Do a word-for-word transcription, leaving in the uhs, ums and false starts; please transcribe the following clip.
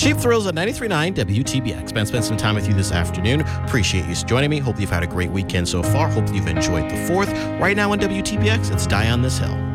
Cheap Thrills at ninety-three point nine W T B X. Ben spent some time with you this afternoon. Appreciate you joining me. Hope you've had a great weekend so far. Hope you've enjoyed the fourth. Right now on W T B X, it's Die on This Hill.